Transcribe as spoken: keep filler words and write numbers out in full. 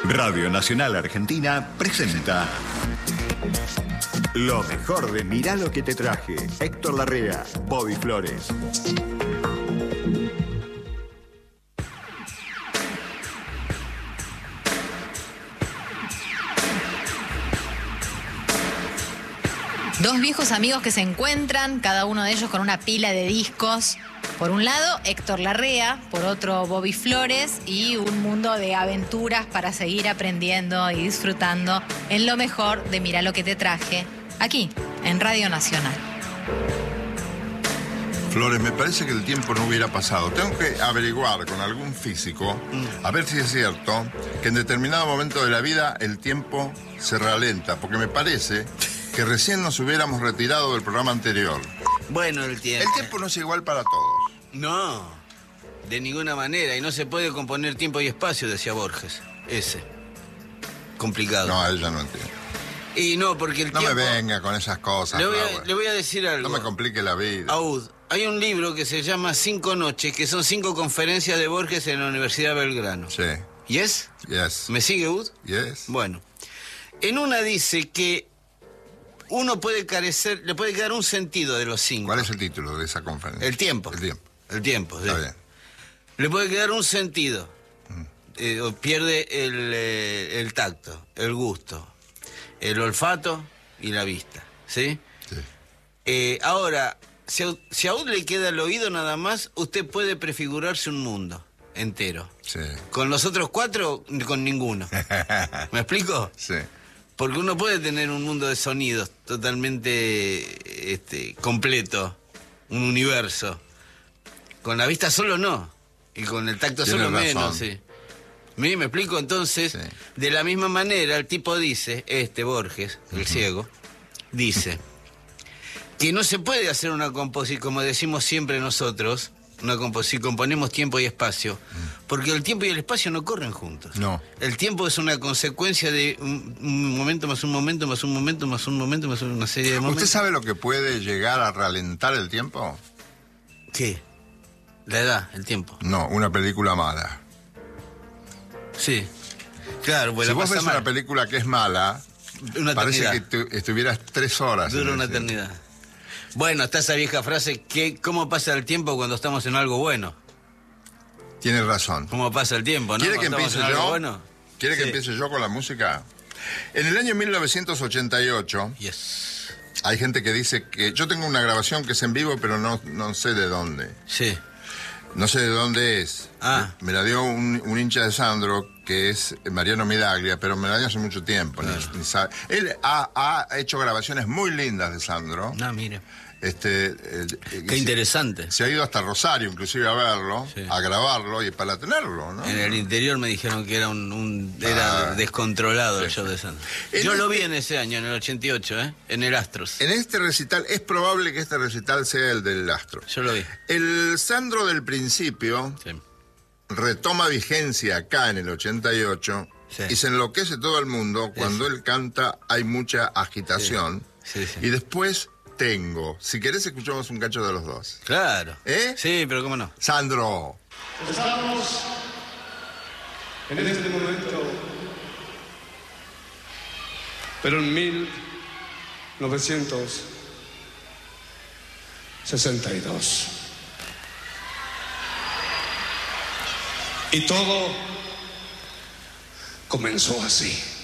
Radio Nacional Argentina presenta lo mejor de Mirá lo que te traje. Héctor Larrea, Bobby Flores. Dos viejos amigos que se encuentran, cada uno de ellos con una pila de discos. Por un lado, Héctor Larrea, por otro, Bobby Flores, y un mundo de aventuras para seguir aprendiendo y disfrutando en lo mejor de Mirá lo que te traje, aquí, en Radio Nacional. Flores, me parece que el tiempo no hubiera pasado. Tengo que averiguar con algún físico, a ver si es cierto, que en determinado momento de la vida el tiempo se ralenta, porque me parece que recién nos hubiéramos retirado del programa anterior. Bueno, el tiempo. El tiempo no es igual para todos. No, de ninguna manera. Y no se puede componer tiempo y espacio, decía Borges. Ese. Complicado. No, a él ya no entiendo. Y no, porque el no tiempo... No me venga con esas cosas, le voy, a, le voy a decir algo. No me complique la vida. Aud, hay un libro que se llama Cinco Noches, que son cinco conferencias de Borges en la Universidad de Belgrano. Sí. ¿Yes? Yes. ¿Me sigue, Ud? Yes. Bueno. En una dice que uno puede carecer, le puede quedar un sentido de los cinco. ¿Cuál es el título de esa conferencia? El tiempo. El tiempo. El tiempo, sí. Está bien. Le puede quedar un sentido. Mm. Eh, o pierde el, eh, el tacto, el gusto, el olfato y la vista, ¿sí? Sí. Eh, ahora, si a, si a usted le queda el oído nada más, usted puede prefigurarse un mundo entero. Sí. Con los otros cuatro, con ninguno. ¿Me explico? Sí. Porque uno puede tener un mundo de sonidos totalmente este, completo, un universo. Con la vista solo no, y con el tacto Tienes solo razón. menos, sí. ¿Me, me explico? Entonces, Sí. de la misma manera, el tipo dice, este Borges, el uh-huh. ciego, dice que no se puede hacer una composición, como decimos siempre nosotros, una composición, componemos tiempo y espacio, porque el tiempo y el espacio no corren juntos. No. El tiempo es una consecuencia de un, un momento más un momento más un momento más un momento más una serie de momentos. ¿Usted sabe lo que puede llegar a ralentar el tiempo? ¿Qué? La edad, el tiempo. No, una película mala. Sí. Claro, pues si la vos pasa ves mal. Una película que es mala, una parece eternidad. que tu, estuvieras tres horas. Dura una eternidad. Bueno, está esa vieja frase, que ¿cómo pasa el tiempo cuando estamos en algo bueno? Tienes razón. ¿Cómo pasa el tiempo, no? ¿Quiere que empiece yo? Bueno? ¿Quiere sí. que empiece yo con la música? En el año mil novecientos ochenta y ocho... Yes. Hay gente que dice que... Yo tengo una grabación que es en vivo, pero no, no sé de dónde. Sí. No sé de dónde es. Ah. Me la dio un, un hincha de Sandro, que es Mariano Midaglia, pero me la dio hace mucho tiempo. Claro. Ni, ni sabe. Él ha, ha hecho grabaciones muy lindas de Sandro. No, mire. Este, eh, Qué se, interesante. Se ha ido hasta Rosario, inclusive, a verlo, sí. a grabarlo y para tenerlo, ¿no? En el interior me dijeron que era un, un era ah, descontrolado sí. el show de Sandro. Yo este, lo vi en ese año, en el ochenta y ocho, ¿eh? En el Astros. En este recital, es probable que este recital sea el del Astros. Yo lo vi. El Sandro del principio sí. retoma vigencia acá en el ochenta y ocho sí. y se enloquece todo el mundo. Cuando sí. él canta hay mucha agitación sí. Sí, sí. y después... Tengo. Si querés, escuchamos un cacho de los dos. Claro. ¿Eh? Sí, pero cómo no. Sandro. Estamos en este momento, pero en mil novecientos sesenta y dos. Y todo comenzó así.